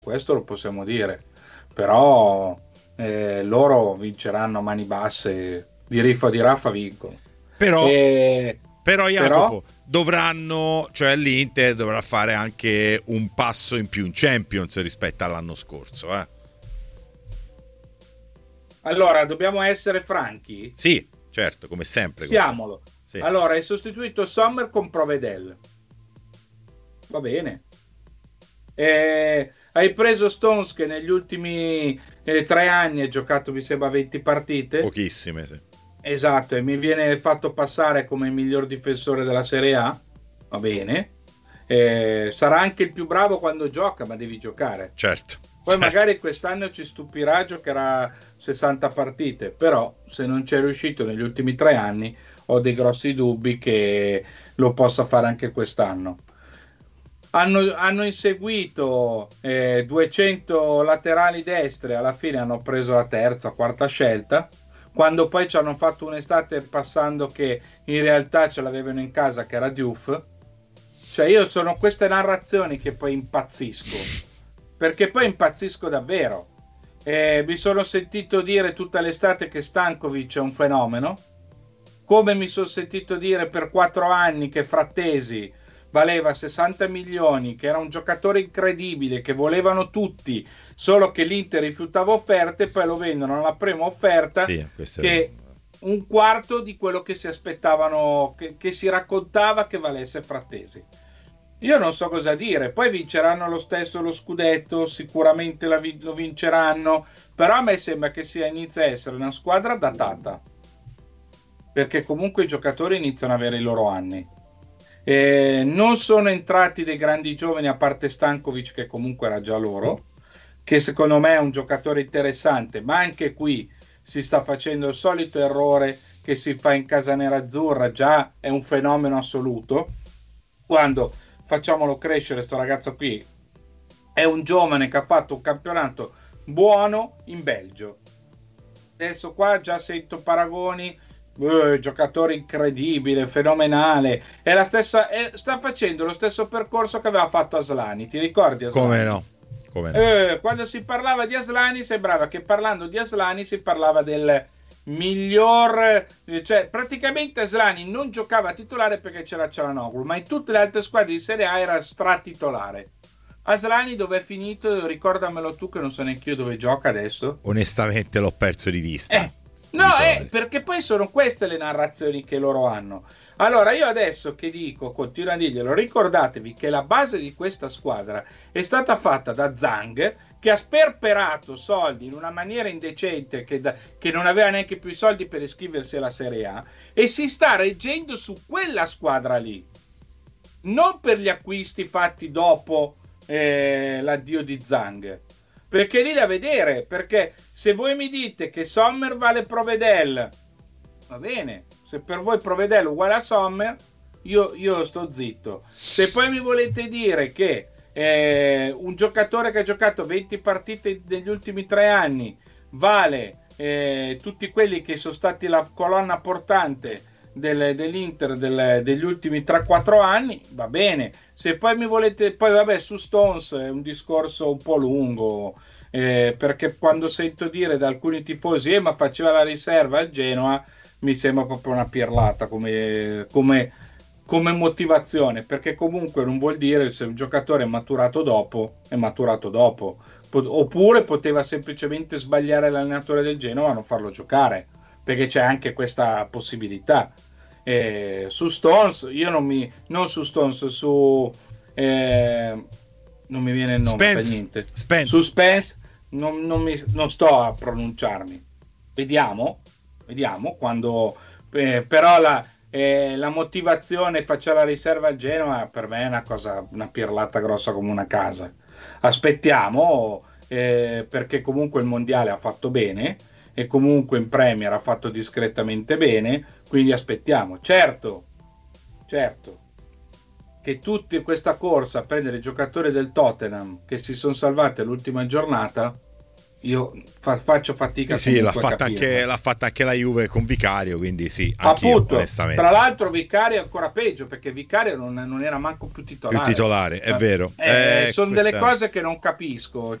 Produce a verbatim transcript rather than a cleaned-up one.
questo lo possiamo dire, però eh, loro vinceranno a mani basse, di riffa di raffa vincono. Però, E, però però Jacopo, dovranno, cioè l'Inter dovrà fare anche un passo in più in Champions rispetto all'anno scorso, eh. allora dobbiamo essere franchi, Sì, certo, come sempre comunque. siamolo. Sì. Allora, hai sostituito Sommer con Provedel, va bene. Eh, hai preso Stones che negli ultimi eh, tre anni ha giocato, mi sembra, venti partite. Pochissime, sì. Esatto, e mi viene fatto passare come il miglior difensore della Serie A. Va bene. Eh, sarà anche il più bravo quando gioca, ma devi giocare. Certo, Poi certo. magari quest'anno ci stupirà, giocherà sessanta partite, però se non c'è riuscito negli ultimi tre anni, ho dei grossi dubbi che lo possa fare anche quest'anno. Hanno, hanno inseguito eh, duecento laterali destre, alla fine hanno preso la terza, quarta scelta, quando poi ci hanno fatto un'estate passando che in realtà ce l'avevano in casa che era Diouf. Cioè io sono queste narrazioni che poi impazzisco, perché poi impazzisco davvero. Eh, mi sono sentito dire tutta l'estate che Stankovic è un fenomeno, come mi sono sentito dire per quattro anni che Frattesi valeva sessanta milioni, che era un giocatore incredibile, che volevano tutti, solo che l'Inter rifiutava offerte, poi lo vendono alla prima offerta Sì, questo è vero. che un quarto di quello che si aspettavano, che, che si raccontava che valesse Frattesi. Io non so cosa dire, poi vinceranno lo stesso lo scudetto, sicuramente la, lo vinceranno, però a me sembra che sia, inizia a essere una squadra datata, perché comunque i giocatori iniziano ad avere i loro anni. Eh, non sono entrati dei grandi giovani a parte Stankovic che comunque era già loro, che secondo me è un giocatore interessante, ma anche qui si sta facendo il solito errore che si fa in casa nerazzurra, già è un fenomeno assoluto, quando facciamolo crescere sto ragazzo qui è un giovane che ha fatto un campionato buono in Belgio. Adesso qua già sento paragoni, eh, giocatore incredibile, fenomenale. È la stessa, è, sta facendo lo stesso percorso che aveva fatto Aslani. Ti ricordi Come Aslani? no? Come no? Eh, quando si parlava di Aslani, sembrava che parlando di Aslani si parlava del miglior, eh, cioè praticamente Aslani non giocava titolare perché c'era Cialanoglu, ma in tutte le altre squadre di Serie A era stratitolare. Aslani dove è finito? Ricordamelo tu che non so neanche io dove gioca adesso. Onestamente l'ho perso di vista. Eh, Ti no, dico la eh, verità. perché poi sono queste le narrazioni che loro hanno. Allora, io adesso che dico, continuo a dirglielo, ricordatevi che la base di questa squadra è stata fatta da Zhang, che ha sperperato soldi in una maniera indecente, che, da, che non aveva neanche più i soldi per iscriversi alla Serie A, e si sta reggendo su quella squadra lì, non per gli acquisti fatti dopo eh, l'addio di Zhang. Perché lì da vedere, perché se voi mi dite che Sommer vale Provedel, va bene, se per voi Provedel è uguale a Sommer, io, io sto zitto. Se poi mi volete dire che eh, un giocatore che ha giocato venti partite negli ultimi tre anni vale eh, tutti quelli che sono stati la colonna portante del, dell'Inter del, degli ultimi tre quattro anni, va bene. Se poi mi volete, poi vabbè, su Stones è un discorso un po' lungo, eh, perché quando sento dire da alcuni tifosi, eh, ma faceva la riserva al Genoa, mi sembra proprio una pirlata come, come, come motivazione, perché comunque non vuol dire se un giocatore è maturato dopo, è maturato dopo. Oppure poteva semplicemente sbagliare l'allenatore del Genoa a non farlo giocare, perché c'è anche questa possibilità. Eh, su Stones, io non mi, non su Stones, su eh, non mi viene il nome, fa Spence. niente. Su Spence. Spence non, non, mi, non sto a pronunciarmi. Vediamo, vediamo quando. Eh, però la, eh, la motivazione faccia la riserva al Genoa per me è una cosa, una pirlata grossa come una casa. Aspettiamo, eh, perché comunque il mondiale ha fatto bene e comunque in Premier ha fatto discretamente bene, quindi aspettiamo. Certo, certo che tutta questa corsa a prendere i giocatori del Tottenham che si sono salvati all'ultima giornata io fa- faccio fatica Sì, sì, l'ha comunque a fatta, capirlo. anche, l'ha fatta anche la Juve con Vicario, quindi sì, anch'io Appunto, onestamente. tra l'altro Vicario è ancora peggio perché Vicario non, non era manco più Più titolare. titolare, è Eh, vero. eh, Eh, sono delle questa... cose che non capisco.